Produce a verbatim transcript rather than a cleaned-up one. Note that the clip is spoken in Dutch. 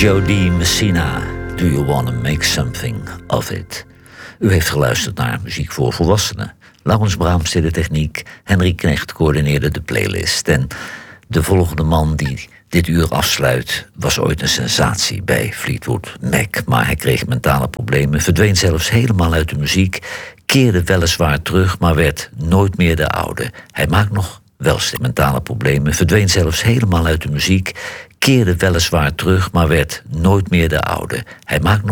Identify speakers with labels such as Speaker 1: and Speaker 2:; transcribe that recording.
Speaker 1: Jody Messina, Do You Wanna Make Something of It? U heeft geluisterd naar muziek voor volwassenen. Laurens Brahms deed de techniek, Henry Knecht coördineerde de playlist. En de volgende man die dit uur afsluit was ooit een sensatie bij Fleetwood Mac. Maar hij kreeg mentale problemen, verdween zelfs helemaal uit de muziek, keerde weliswaar terug, maar werd nooit meer de oude. Hij maakt nog wel steeds mentale problemen, verdween zelfs helemaal uit de muziek, keerde weliswaar terug, maar werd nooit meer de oude. Hij maakt nog